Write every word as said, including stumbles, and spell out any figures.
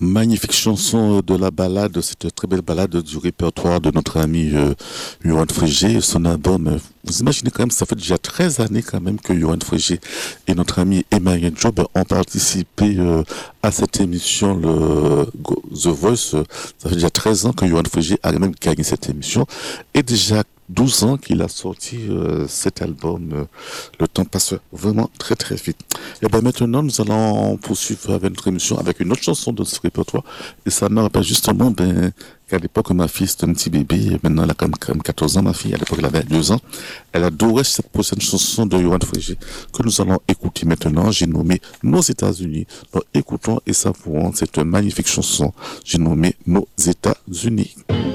Magnifique chanson de la balade, cette très belle balade du répertoire de notre ami euh, Yoann Frégé, son album. euh, Vous imaginez quand même, ça fait déjà treize années quand même que Yoann Frégé et notre ami Emmanuel Job ont participé euh, à cette émission, le Go- The Voice. Ça fait déjà treize ans que Yoann Frégé a même gagné cette émission et déjà douze ans qu'il a sorti euh, cet album. Euh, le temps passe vraiment très très vite. Et bien maintenant, nous allons poursuivre avec notre émission avec une autre chanson de ce répertoire. Et ça me rappelle justement ben, qu'à l'époque, ma fille, c'était un petit bébé. Maintenant, elle a quand même, quand même quatorze ans, ma fille. À l'époque, elle avait deux ans. Elle adorait cette prochaine chanson de Yoann Frégé que nous allons écouter maintenant. J'ai nommé Nos États-Unis. Donc écoutons et savourons cette magnifique chanson. J'ai nommé Nos États-Unis.